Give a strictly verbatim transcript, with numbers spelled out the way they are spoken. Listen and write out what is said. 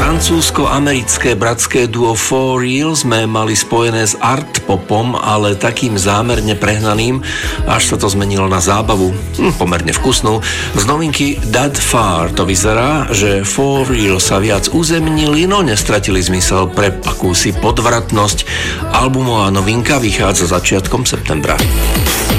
Francúzsko-americké bratské duo For Real sme mali spojené s art popom, ale takým zámerne prehnaným, až sa to zmenilo na zábavu, hm, pomerne vkusnú. Z novinky That Far to vyzerá, že For Real sa viac uzemnili, no nestratili zmysel pre akúsi podvratnosť. Albumová novinka vychádza začiatkom septembra.